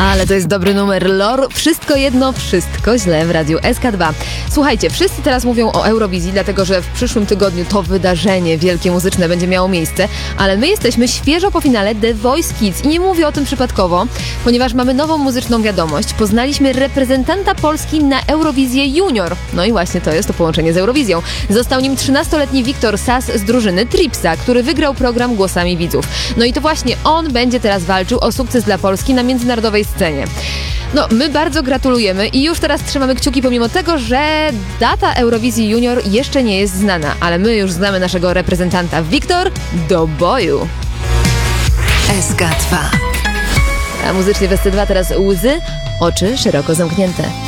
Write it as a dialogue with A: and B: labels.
A: Ale to jest dobry numer. Lor, wszystko jedno, wszystko źle w Radiu SK2. Słuchajcie, wszyscy teraz mówią o Eurowizji, dlatego że w przyszłym tygodniu to wydarzenie wielkie muzyczne będzie miało miejsce, ale my jesteśmy świeżo po finale The Voice Kids i nie mówię o tym przypadkowo, ponieważ mamy nową muzyczną wiadomość. Poznaliśmy reprezentanta Polski na Eurowizję Junior. No i właśnie to jest to połączenie z Eurowizją. Został nim 13-letni Wiktor Sas z drużyny Tripsa, który wygrał program Głosami Widzów. No i to właśnie on będzie teraz walczył o sukces dla Polski na międzynarodowej scenie. No, my bardzo gratulujemy i już teraz trzymamy kciuki, pomimo tego, że data Eurowizji Junior jeszcze nie jest znana, ale my już znamy naszego reprezentanta. Wiktor, do boju!
B: SK2.
A: A muzycznie w SC2 teraz łzy, oczy szeroko zamknięte.